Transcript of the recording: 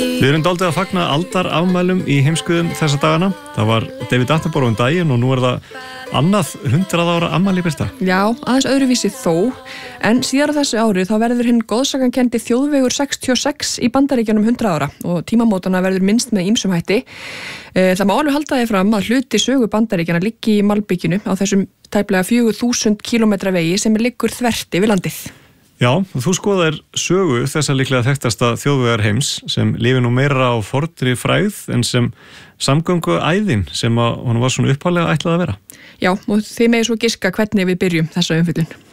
Við erum dálítið að fagna aldarafmælum í heimskuðum þessa dagana. Það var David Attenborough um daginn og nú er það annað 100 ára afmæli, Birta. Já, aðeins öðruvísi þó, en síðar á þessu ári þá verður hinn góðsakankenndi þjóðvegur 66 í Bandaríkjunum 100 ára og tímamótana verður minnst með ýmsum hætti. Það má alveg halda því fram að hluti sögu Bandaríkjana liggi í malbikinu á þessum tæplega 4000 kilometra vegi sem liggur þvert yfir landið. Já, þú skoðar sögu þessa líklega þekktasta þjóðvegar heims sem lifir nú meira á fornri frægð en sem samgöngu æðin sem hún var svona upphaflega ætlað að vera. Já, og þið megið svo giska hvernig við byrjum þessa umfjöllun.